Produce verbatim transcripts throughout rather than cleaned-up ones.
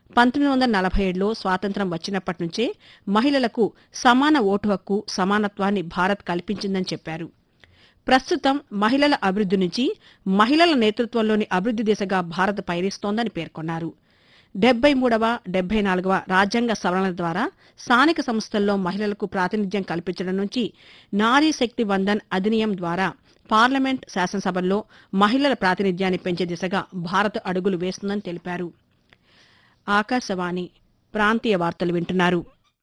పంతొమ్మిది వందల నలభై ఏడులో స్వాతంత్ర్యం వచ్చినప్పటి నుంచే మహిళలకు సమాన ఓటు హక్కు, సమానత్వాన్ని భారత్ కల్పించిందని చెప్పారు. ప్రస్తుతం మహిళల అభివృద్ధి నుంచి మహిళల నేతృత్వంలోని అభివృద్ధి దిశగా భారత్ పయనిస్తోందని పేర్కొన్నారు. డెబ్బై మూడవ డెబ్బై నాలుగవ రాజ్యాంగ సవరణల ద్వారా స్థానిక సంస్థల్లో మహిళలకు ప్రాతినిధ్యం కల్పించడం నుంచి నారీ శక్తి వందన్ అధినియం ద్వారా పార్లమెంట్, శాసనసభల్లో మహిళల ప్రాతినిధ్యాన్ని పెంచే దిశగా భారత్ అడుగులు వేస్తుందని తెలిపారు. ఆకాశవాణి ప్రాంతీయ వార్తలు వింటున్నారు.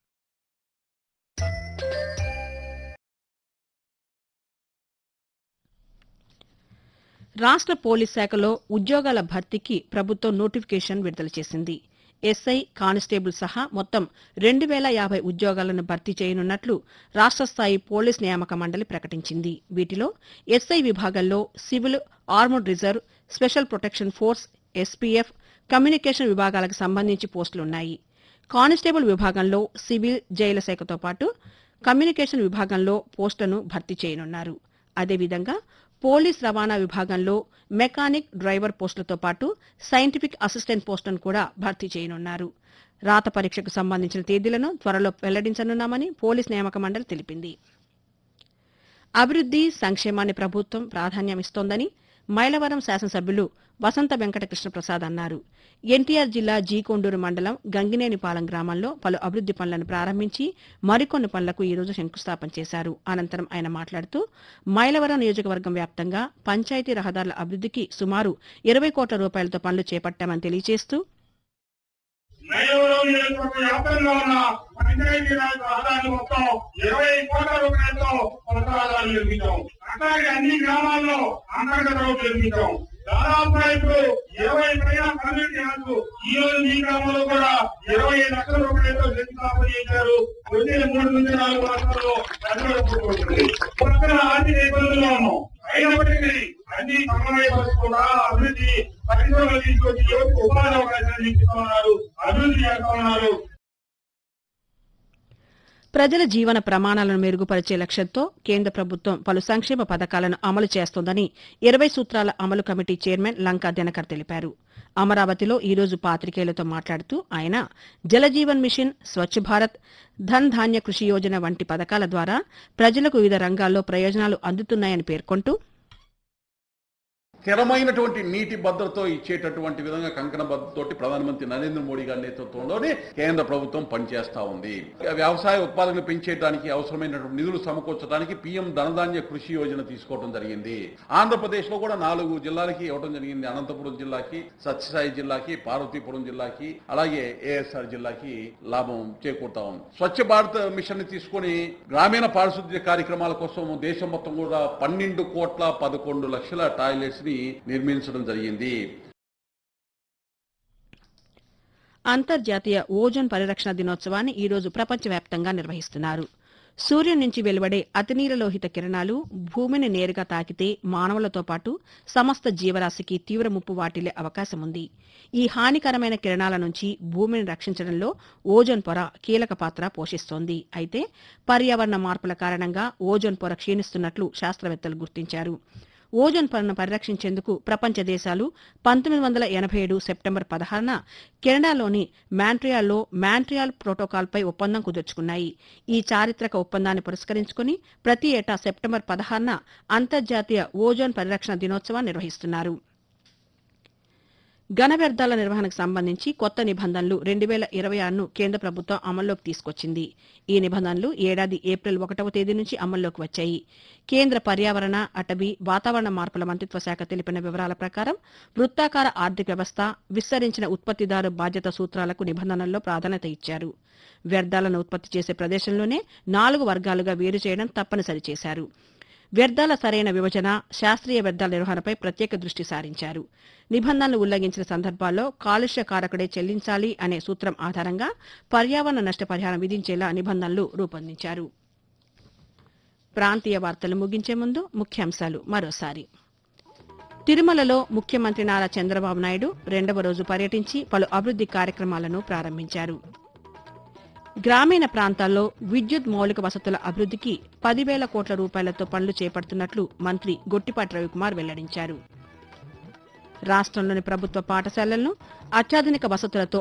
రాష్ట్ర పోలీస్ శాఖలో ఉద్యోగాల భర్తీకి ప్రభుత్వం నోటిఫికేషన్ విడుదల చేసింది. ఎస్ఐ, కానిస్టేబుల్ సహా మొత్తం రెండు వేల యాభై ఉద్యోగాలను భర్తీ చేయనున్నట్లు రాష్ట్ర స్థాయి పోలీస్ నియామక మండలి ప్రకటించింది. వీటిలో ఎస్ఐ విభాగంలో civil, armoured reserve, special protection force, SPF, communication విభాగాలకు సంబంధించి పోస్టులున్నాయి. కానిస్టేబుల్ విభాగంలో సివిల్, జైళ్ల శాఖతో పాటు కమ్యూనికేషన్ విభాగంలో పోస్టులను భర్తీ చేయనున్నారు. అదేవిధంగా పోలీస్ రవాణా విభాగంలో మెకానిక్, డ్రైవర్ పోస్టులతో పాటు సైంటిఫిక్ అసిస్టెంట్ పోస్టులను కూడా భర్తీ చేయనున్నారు. రాత పరీక్షకు సంబంధించిన తేదీలను త్వరలో వెల్లడించనున్నామని పోలీస్ నియామక మండలి తెలిపింది. అభివృద్ధి, సంక్షేమాన్ని ప్రభుత్వం ప్రాధాన్యమిస్తోందని మైలవరం శాసనసభ్యులు వసంత వెంకట కృష్ణప్రసాద్ అన్నారు. ఎన్టీఆర్ జిల్లా జీకొండూరు మండలం గంగినేనిపాలెం గ్రామంలో పలు అభివృద్ధి పనులను ప్రారంభించి మరికొన్ని పనులకు ఈ రోజు శంకుస్థాపన చేశారు. అనంతరం ఆయన మాట్లాడుతూ మైలవరం నియోజకవర్గం వ్యాప్తంగా పంచాయతీ రహదారుల అభివృద్ధికి సుమారు ఇరవై కోట్ల రూపాయలతో పనులు చేపట్టామని తెలియజేస్తూ మైలవరం నియోజకవర్గ వ్యాప్తంగా ఉన్న పంచాయతీ రాజ్ రహదారులు మొత్తం ఇరవై కోట్ల రూపాయలతో కొత్త రహదారులు నిర్మించాం. అట్లాగే అన్ని గ్రామాల్లో అంతర్గత రోడ్లు నిర్మించాం. దాదాపుగా ఇప్పుడు ఇరవై పైన కమ్యూనిటీ హాల్స్ ఈ రోజు మీ గ్రామంలో కూడా ఇరవై లక్షల రూపాయలతో శంకుస్థాపన చేశారు. వచ్చే మూడు నుంచి నాలుగు మాసాల్లో పూర్తవుతుంది. పక్కన ఆర్థిక ఇబ్బందుల్లో ఉన్నాం. అయినప్పటికీ అన్ని సమన్వయపరచకుండా అభివృద్ధి పరిశ్రమలు తీసుకొచ్చి యువతకు ఉపాధి అవకాశాలు ఇస్తా ఉన్నారు, అభివృద్ధి చేస్తా ఉన్నారు. ప్రజల జీవన ప్రమాణాలను మెరుగుపరిచే లక్ష్యంతో కేంద్ర ప్రభుత్వం పలు సంక్షేమ పథకాలను అమలు చేస్తోందని ఇరవై సూత్రాల అమలు కమిటీ చైర్మన్ లంకా దినకర్ తెలిపారు. అమరావతిలో ఈ రోజు పాత్రికేయులతో మాట్లాడుతూ ఆయన జలజీవన్ మిషన్, స్వచ్ఛ భారత్, ధన్ ధాన్య కృషి యోజన వంటి పథకాల ద్వారా ప్రజలకు వివిధ రంగాల్లో ప్రయోజనాలు అందుతున్నాయని పేర్కొంటూ స్థిరమైనటువంటి నీటి భద్రతతో ఇచ్చేటటువంటి విధంగా కంకణ భద్రతతోటి ప్రధానమంత్రి నరేంద్ర మోడీ గారి నేతృత్వంలోనే కేంద్ర ప్రభుత్వం పనిచేస్తా ఉంది. వ్యవసాయ ఉత్పాదనలు పెంచేయడానికి అవసరమైనటువంటి నిధులు సమకూర్చడానికి పీఎం ధనధాన్య కృషి యోజన తీసుకోవడం జరిగింది. ఆంధ్రప్రదేశ్ లో కూడా నాలుగు జిల్లాలకి ఇవ్వడం జరిగింది. అనంతపురం జిల్లాకి, సత్యసాయి జిల్లాకి, పార్వతీపురం జిల్లాకి, అలాగే ఏఎస్ఆర్ జిల్లాకి లాభం చేకూరుతా ఉంది. స్వచ్ఛ భారత్ మిషన్ ని తీసుకుని గ్రామీణ పారిశుద్ధ్య కార్యక్రమాల కోసం దేశం మొత్తం కూడా పన్నెండు కోట్ల పదకొండు లక్షల టాయిలెట్స్ నిర్మించడం జరిగింది. అంతర్జాతీయ ఓజోన్ పరిరక్షణ దినోత్సవాన్ని ఈ రోజు ప్రపంచవ్యాప్తంగా నిర్వహిస్తున్నారు. సూర్యుడి నుంచి వెలువడే అతినీలలోహిత కిరణాలు భూమిని నేరుగా తాకితే మానవులతో పాటు సమస్త జీవరాశికి తీవ్ర ముప్పు వాటిల్లే అవకాశం ఉంది. ఈ హానికరమైన కిరణాల నుంచి భూమిని రక్షించడంలో ఓజోన్ పొర కీలక పాత్ర పోషిస్తోంది. అయితే పర్యావరణ మార్పుల కారణంగా ఓజోన్ పొర క్షీణిస్తున్నట్లు శాస్త్రవేత్తలు గుర్తించారు. ఓజోన్ పొరను పరిరక్షించేందుకు ప్రపంచ దేశాలు పంతొమ్మిది వందల ఎనభై ఏడు సెప్టెంబర్ పదహారున కెనడాలోని మాంట్రియాల్లో మాంట్రియాల్ ప్రోటోకాల్పై ఒప్పందం కుదుర్చుకున్నాయి. ఈ చారిత్రక ఒప్పందాన్ని పురస్కరించుకుని ప్రతి ఏటా సెప్టెంబర్ పదహారున అంతర్జాతీయ ఓజోన్ పరిరక్షణ దినోత్సవాన్ని నిర్వహిస్తున్నారు. ఘన వ్యర్థాల నిర్వహణకు సంబంధించి కొత్త నిబంధనలు రెండు వేల ఇరవై ఆరును కేంద్ర ప్రభుత్వం అమల్లోకి తీసుకొచ్చింది. ఈ నిబంధనలు ఏడాది ఏప్రిల్ ఒకటవ తేదీ నుంచి అమల్లోకి వచ్చాయి. కేంద్ర పర్యావరణ, అటవీ, వాతావరణ మార్పుల మంత్రిత్వ శాఖ తెలిపిన వివరాల ప్రకారం వృత్తాకార ఆర్థిక వ్యవస్థ, విస్తరించిన ఉత్పత్తిదారు బాధ్యత సూత్రాలకు నిబంధనల్లో ప్రాధాన్యత ఇచ్చారు. వ్యర్థాలను ఉత్పత్తి చేసే ప్రదేశంలోనే నాలుగు వర్గాలుగా వేరు చేయడం తప్పనిసరి చేశారు. వ్యర్థాల సరైన విభజన, శాస్త్రీయ వ్యర్థాల నిర్వహణపై ప్రత్యేక దృష్టి సారించారు. నిబంధనలు ఉల్లంఘించిన సందర్భాల్లో కాలుష్య కారకుడే చెల్లించాలి అనే సూత్రం ఆధారంగా పర్యావరణ నష్టపరిహారం విధించేలా నిబంధనలు రూపొందించారు. ప్రాంతీయ వార్తలు ముగించే ముందు ముఖ్యాంశాలు మరోసారి. తిరుమలలో ముఖ్యమంత్రి నారా చంద్రబాబు నాయుడు రెండవ రోజు పర్యటించి పలు అభివృద్ధి కార్యక్రమాలను ప్రారంభించారు. గ్రామీణ ప్రాంతాల్లో విద్యుత్ మౌలిక వసతుల అభివృద్ధికి పదివేల కోట్ల రూపాయలతో పనులు చేపడుతున్నట్లు మంత్రి గొట్టిపాటి రవికుమార్ వెల్లడించారు. రాష్ట్రంలోని ప్రభుత్వ పాఠశాలలను అత్యాధునిక వసతులతో